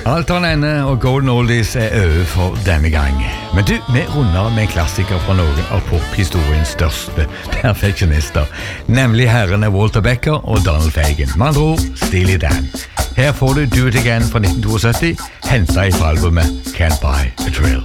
Alt har en ende, og Golden Oldies over for denne gang. Men du, vi runder med en klassiker fra noen av pophistoriens største perfeksjonister, nemlig herrene Walter Becker og Donald Fagen. Med andre ord, Steely Dan. Her får du Do It Again fra 1972, hentet fra albumet Can't Buy a Thrill.